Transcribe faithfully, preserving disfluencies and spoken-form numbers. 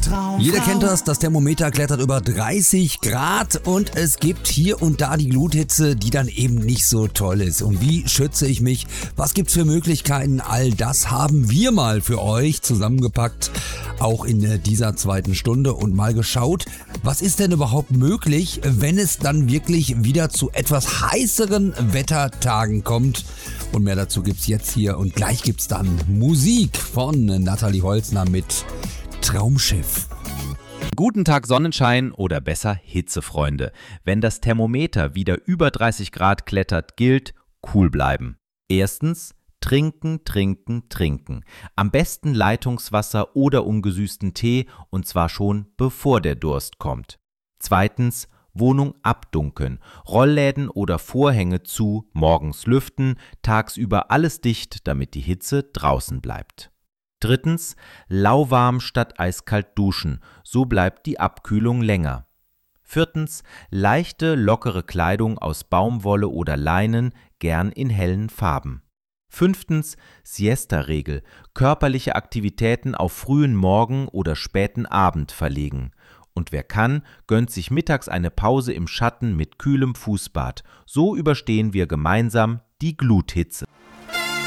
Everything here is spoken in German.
Jeder kennt das, das Thermometer klettert über dreißig Grad und es gibt hier und da die Gluthitze, die dann eben nicht so toll ist. Und wie schütze ich mich? Was gibt's für Möglichkeiten? All das haben wir mal für euch zusammengepackt, auch in dieser zweiten Stunde und mal geschaut, was ist denn überhaupt möglich, wenn es dann wirklich wieder zu etwas heißeren Wettertagen kommt. Und mehr dazu gibt's jetzt hier und gleich gibt's dann Musik von Nathalie Holzner mit Traumschiff. Guten Tag Sonnenschein oder besser Hitzefreunde. Wenn das Thermometer wieder über dreißig Grad klettert, gilt cool bleiben. Erstens, trinken, trinken, trinken. Am besten Leitungswasser oder ungesüßten Tee und zwar schon bevor der Durst kommt. Zweitens, Wohnung abdunkeln, Rollläden oder Vorhänge zu, morgens lüften, tagsüber alles dicht, damit die Hitze draußen bleibt. Drittens, lauwarm statt eiskalt duschen, so bleibt die Abkühlung länger. Viertens, leichte, lockere Kleidung aus Baumwolle oder Leinen, gern in hellen Farben. Fünftens, Siesta-Regel, körperliche Aktivitäten auf frühen Morgen oder späten Abend verlegen. Und wer kann, gönnt sich mittags eine Pause im Schatten mit kühlem Fußbad. So überstehen wir gemeinsam die Gluthitze.